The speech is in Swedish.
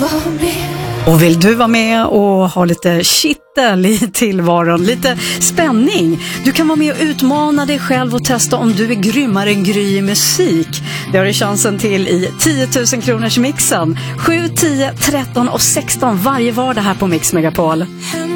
vara med. Och vill du vara med och ha lite kittel i tillvaron, lite spänning? Du kan vara med och utmana dig själv och testa om du är grymmare än Gry i musik. Det har du chansen till i 10 000 kronors mixen. 7, 10, 13 och 16 varje vardag här på Mix Megapol.